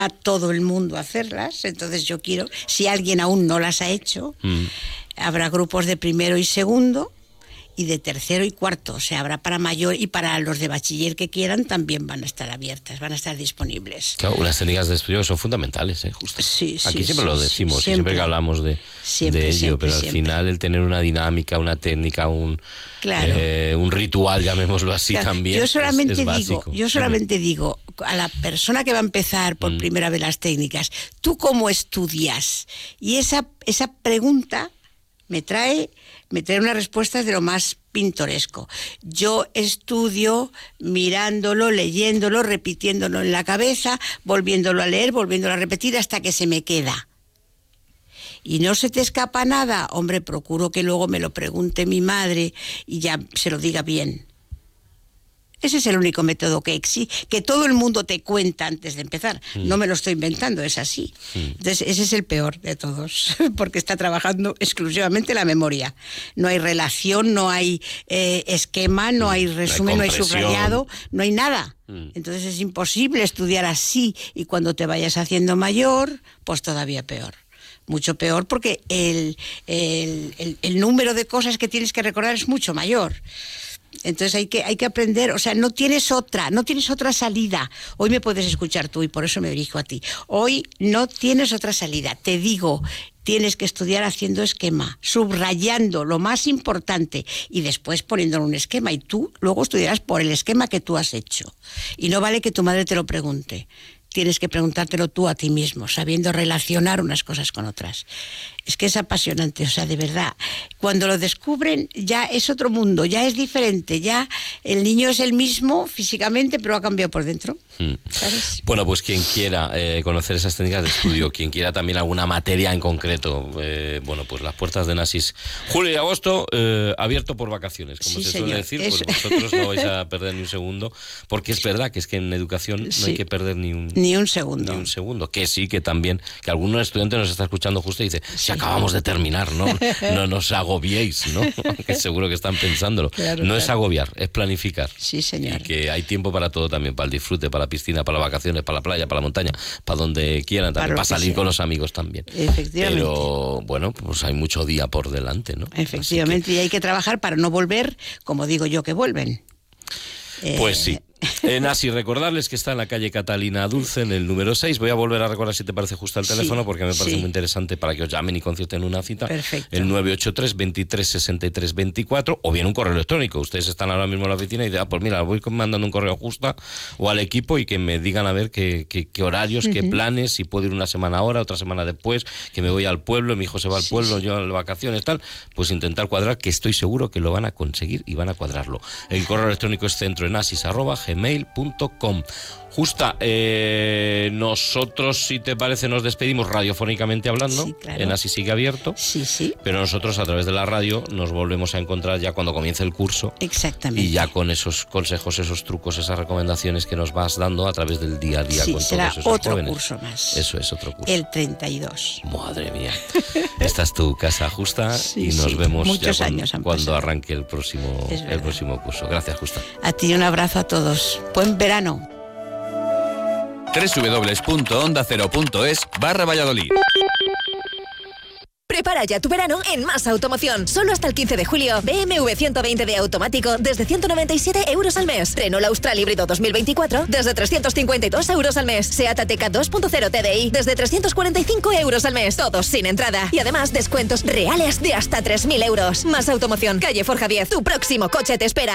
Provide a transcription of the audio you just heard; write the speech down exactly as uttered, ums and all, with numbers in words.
a todo el mundo a hacerlas. Entonces yo quiero, si alguien aún no las ha hecho, mm. habrá grupos de primero y segundo y de tercero y cuarto, o sea, habrá para mayor y para los de bachiller que quieran también van a estar abiertas, van a estar disponibles. Claro, unas técnicas de estudio son fundamentales, ¿eh? Justo. Sí, sí, aquí siempre sí, lo decimos, sí, siempre, siempre que hablamos de, siempre, de ello, siempre, pero al siempre. final el tener una dinámica, una técnica, un, claro. eh, un ritual, llamémoslo así, claro. también yo solamente es, es digo, básico. Yo solamente mm. digo a la persona que va a empezar por mm. primera vez las técnicas, ¿tú cómo estudias? Y esa, esa pregunta me trae, me trae unas respuestas de lo más pintoresco. Yo estudio mirándolo, leyéndolo, repitiéndolo en la cabeza, volviéndolo a leer, volviéndolo a repetir hasta que se me queda. Y no se te escapa nada, hombre, procuro que luego me lo pregunte mi madre y ya se lo diga bien. Ese es el único método que existe, que todo el mundo te cuenta antes de empezar. Mm. No me lo estoy inventando, es así. Mm. Entonces, ese es el peor de todos, porque está trabajando exclusivamente la memoria. No hay relación, no hay eh, esquema, no hay resumen, no hay, no hay subrayado, no hay nada. Mm. Entonces es imposible estudiar así, y cuando te vayas haciendo mayor, pues todavía peor. Mucho peor, porque el, el, el, el número de cosas que tienes que recordar es mucho mayor. Entonces hay que, hay que aprender, o sea, no tienes otra, no tienes otra salida. Hoy me puedes escuchar tú y por eso me dirijo a ti. Hoy no tienes otra salida, te digo, tienes que estudiar haciendo esquema, subrayando lo más importante y después poniéndolo en un esquema, y tú luego estudiarás por el esquema que tú has hecho. Y no vale que tu madre te lo pregunte. Tienes que preguntártelo tú a ti mismo, sabiendo relacionar unas cosas con otras. Es que es apasionante, o sea, de verdad. Cuando lo descubren ya es otro mundo, ya es diferente, ya el niño es el mismo físicamente, pero ha cambiado por dentro. Mm. ¿Sabes? Bueno, pues quien quiera eh, conocer esas técnicas de estudio, quien quiera también alguna materia en concreto, eh, bueno, pues las puertas de Nasis, julio y agosto, eh, abierto por vacaciones, como sí, se señor. suele decir, Eso. pues vosotros no vais a perder ni un segundo, porque es verdad que es que en educación sí. no hay que perder ni un... Ni un segundo. Ni un segundo. Que sí, que también, que algún estudiante nos está escuchando justo y dice, sí. si acabamos de terminar, ¿no? No nos agobiéis, ¿no? Que seguro que están pensándolo. Claro, no claro. es agobiar, es planificar. Sí, señor. Y que hay tiempo para todo también, para el disfrute, para la piscina, para las vacaciones, para la playa, para la montaña, para donde quieran también, para, para salir sea. con los amigos también. Efectivamente. Pero, bueno, pues hay mucho día por delante, ¿no? Efectivamente, que... y hay que trabajar para no volver, como digo yo, que vuelven. Pues eh... sí. En así recordarles que está en la calle Catalina Dulce, en el número seis. Voy a volver a recordar, si te parece, justo el teléfono, sí, porque me parece sí. muy interesante para que os llamen y concierten una cita. Perfecto. El nueve ocho tres, veintitrés, sesenta y tres, veinticuatro, o bien un correo electrónico. Ustedes están ahora mismo en la oficina y dicen, ah, pues mira, voy mandando un correo justo o al equipo y que me digan a ver qué, qué, qué horarios, uh-huh. qué planes, si puedo ir una semana ahora, otra semana después, que me voy al pueblo, mi hijo se va al sí, pueblo, sí. yo a las vacaciones, tal. Pues intentar cuadrar, que estoy seguro que lo van a conseguir y van a cuadrarlo. El correo electrónico es centroenasis arroba gmail punto com. Justa, eh, nosotros, si te parece, nos despedimos radiofónicamente hablando. Sí, claro. En Así sigue abierto. Sí, sí. Pero nosotros, a través de la radio, nos volvemos a encontrar ya cuando comience el curso. Exactamente. Y ya con esos consejos, esos trucos, esas recomendaciones que nos vas dando a través del día a día sí, con será todos esos otro jóvenes. curso más. Eso es, otro curso. El treinta y dos. Madre mía. Esta es tu casa, Justa, sí, y nos sí. Vemos Muchos ya años cuando, cuando arranque el próximo, el próximo curso. Gracias, Justa. A ti un abrazo a todos. Buen verano. doble u doble u doble u punto onda cero punto es barra Valladolid. Prepara ya tu verano en Más Automoción. Solo hasta el quince de julio. B M W ciento veinte D automático desde ciento noventa y siete euros al mes. Renault Austral híbrido dos mil veinticuatro desde trescientos cincuenta y dos euros al mes. Seat Ateca dos punto cero T D I desde trescientos cuarenta y cinco euros al mes. Todos sin entrada. Y además descuentos reales de hasta tres mil euros. Más Automoción. Calle Forja diez. Tu próximo coche te espera.